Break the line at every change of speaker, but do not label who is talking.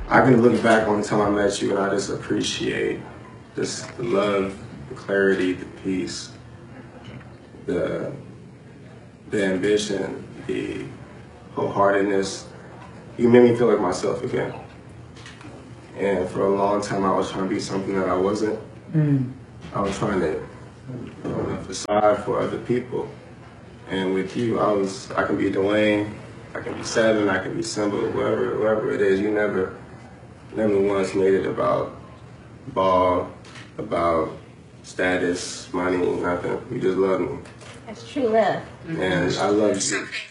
I can look back on the time I met you and I just appreciate just the love, the clarity, the peace, the ambition, the wholeheartedness. You made me feel like myself again. And for a long time, I was trying to be something that I wasn't. I was trying to put on a facade for other people. And with you, I can be Dwayne, I can be Seven, I can be Simba, whoever it is. You never once made it about ball, about status, money, nothing. You just loved me.
That's true love.
And I love you.